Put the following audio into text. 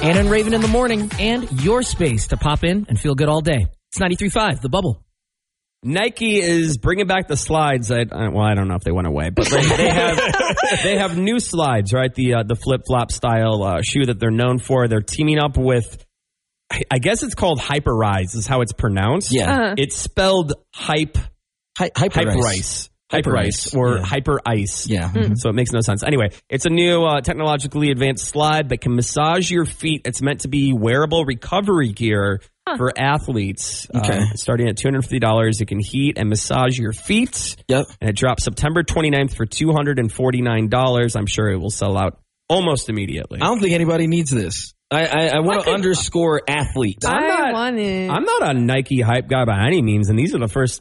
Hannah and Raven in the morning, and your space to pop in and feel good all day. It's 93.5, The Bubble. Nike is bringing back the slides. I don't know if they went away, but they have new slides, right? The flip-flop style shoe that they're known for. They're teaming up with, I guess it's called Hyperice is how it's pronounced. Yeah. It's spelled Hyperice or Hyper Ice. Yeah. So it makes no sense. Anyway, it's a new technologically advanced slide that can massage your feet. It's meant to be wearable recovery gear for athletes. Okay. Starting at $250, it can heat and massage your feet. Yep. And it drops September 29th for $249. I'm sure it will sell out almost immediately. I don't think anybody needs this. I want to underscore athletes. I want it. I'm not a Nike hype guy by any means, and these are the first